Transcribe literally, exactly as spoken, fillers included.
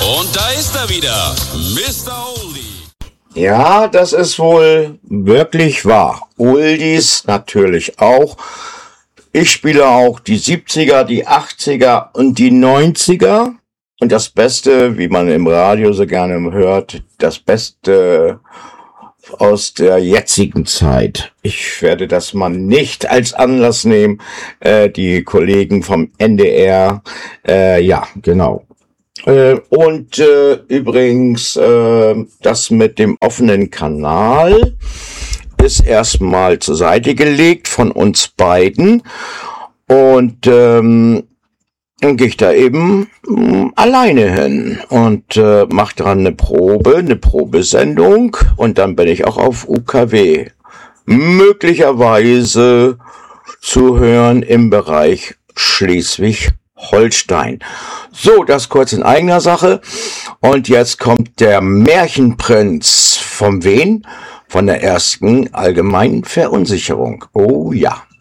Und da ist er wieder, Mister Oldie. Ja, das ist wohl wirklich wahr. Oldies natürlich auch. Ich spiele auch die siebziger, die achtziger und die neunziger. Und das Beste, wie man im Radio so gerne hört, das Beste aus der jetzigen Zeit. Ich werde das mal nicht als Anlass nehmen. Äh, die Kollegen vom N D R, äh, ja, genau. Äh, und äh, übrigens, äh, das mit dem offenen Kanal ist erstmal zur Seite gelegt von uns beiden. Und ähm, dann gehe ich da eben mh, alleine hin und äh, mache dran eine Probe, eine Probesendung. Und dann bin ich auch auf U K W. Möglicherweise zu hören im Bereich Schleswig-Holstein. So, das kurz in eigener Sache. Und jetzt kommt der Märchenprinz. Von wen? Von der ersten allgemeinen Verunsicherung. Oh ja.